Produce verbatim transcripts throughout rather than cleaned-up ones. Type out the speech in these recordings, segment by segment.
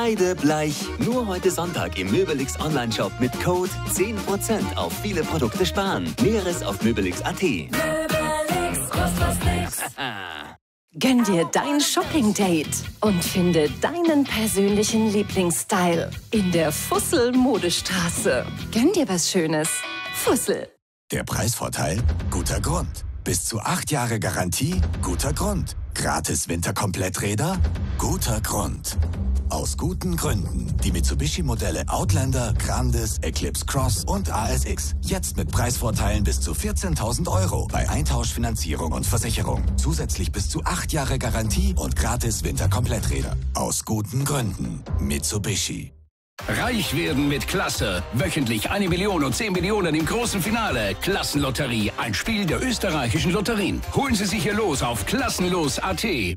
Kreidebleich. Nur heute Sonntag im Möbelix Online-Shop mit Code zehn Prozent auf viele Produkte sparen. Näheres auf möbelix punkt at. Möbelix, kostet was nix. Gönn dir dein Shopping-Date und finde deinen persönlichen Lieblingsstyle in der Fussel-Modestraße. Gönn dir was Schönes. Fussel. Der Preisvorteil? Guter Grund. Bis zu acht Jahre Garantie? Guter Grund. Gratis Winterkompletträder? Guter Grund. Aus guten Gründen. Die Mitsubishi-Modelle Outlander, Grandis, Eclipse Cross und A S X. Jetzt mit Preisvorteilen bis zu vierzehntausend Euro bei Eintauschfinanzierung und Versicherung. Zusätzlich bis zu acht Jahre Garantie und gratis Winterkompletträder. Aus guten Gründen. Mitsubishi. Reich werden mit Klasse. Wöchentlich eine Million und zehn Millionen im großen Finale. Klassenlotterie, ein Spiel der österreichischen Lotterien. Holen Sie sich hier los auf klassenlos punkt at.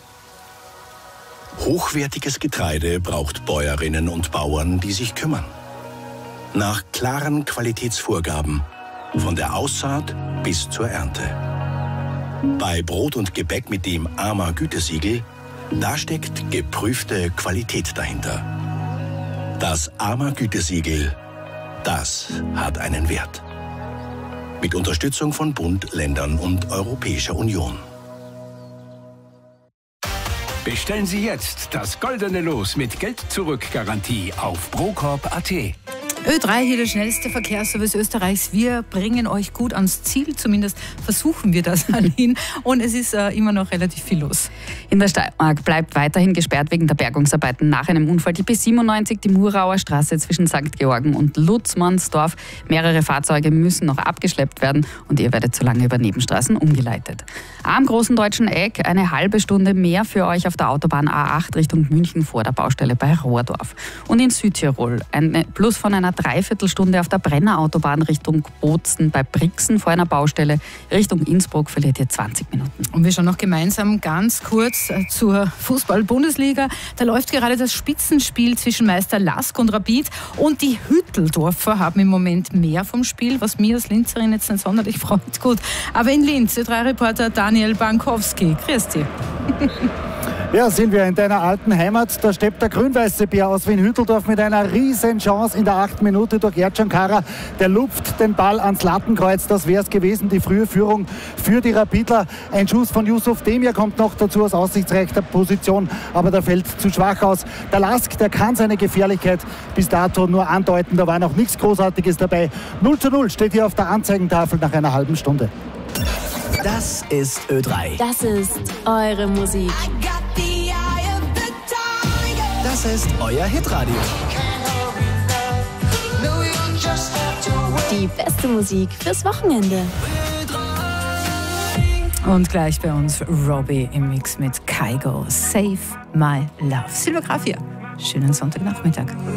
Hochwertiges Getreide braucht Bäuerinnen und Bauern, die sich kümmern. Nach klaren Qualitätsvorgaben, von der Aussaat bis zur Ernte. Bei Brot und Gebäck mit dem A M A Gütesiegel, da steckt geprüfte Qualität dahinter. Das A M A Gütesiegel, das hat einen Wert. Mit Unterstützung von Bund, Ländern und Europäischer Union. Bestellen Sie jetzt das goldene Los mit Geld-Zurück-Garantie auf procorp punkt at. Ö drei, hier der schnellste Verkehrsservice Österreichs. Wir bringen euch gut ans Ziel, zumindest versuchen wir das an ihn. Und es ist äh, immer noch relativ viel los. In der Steiermark bleibt weiterhin gesperrt wegen der Bergungsarbeiten nach einem Unfall. Die B siebenundneunzig, die Murauer Straße zwischen Sankt Georgen und Lutzmannsdorf. Mehrere Fahrzeuge müssen noch abgeschleppt werden und ihr werdet so lange über Nebenstraßen umgeleitet. Am großen deutschen Eck eine halbe Stunde mehr für euch auf der Autobahn A acht Richtung München vor der Baustelle bei Rohrdorf. Und in Südtirol ein Plus von einer Dreiviertelstunde auf der Brennerautobahn Richtung Bozen bei Brixen vor einer Baustelle. Richtung Innsbruck verliert ihr zwanzig Minuten. Und wir schauen noch gemeinsam ganz kurz zur Fußball-Bundesliga. Da läuft gerade das Spitzenspiel zwischen Meister Lask und Rapid. Und die Hütteldorfer haben im Moment mehr vom Spiel, was mir als Linzerin jetzt nicht sonderlich freut. Gut, aber in Linz, Ö drei Reporter Daniel Bankowski. Grüß dich. Ja, sind wir in deiner alten Heimat. Da steppt der grün-weiße Bär aus Wien-Hütteldorf mit einer riesen Chance in der achten Minute durch Ercan Kara. Der lupft den Ball ans Lattenkreuz. Das wäre es gewesen, die frühe Führung für die Rapidler. Ein Schuss von Yusuf Demir kommt noch dazu aus aussichtsreicher Position, aber der fällt zu schwach aus. Der Lask, der kann seine Gefährlichkeit bis dato nur andeuten. Da war noch nichts Großartiges dabei. null zu null steht hier auf der Anzeigentafel nach einer halben Stunde. Das ist Ö drei. Das ist eure Musik. Das ist euer Hitradio. Die beste Musik fürs Wochenende. Und gleich bei uns Robbie im Mix mit Kygo. Save My Love. Silvia Graf hier. Schönen Sonntagnachmittag.